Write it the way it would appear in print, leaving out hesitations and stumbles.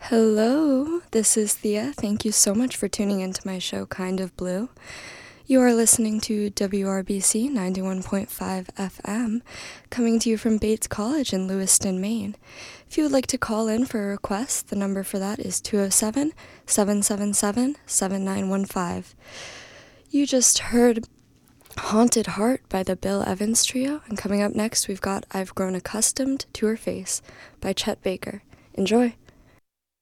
Hello, this is Thea. Thank you so much for tuning into my show, Kind of Blue. You are listening to WRBC 91.5 FM, coming to you from Bates College in Lewiston, Maine. If you would like to call in for a request, the number for that is 207-777-7915. You just heard Haunted Heart by the Bill Evans Trio, and coming up next we've got I've Grown Accustomed to Her Face by Chet Baker. Enjoy!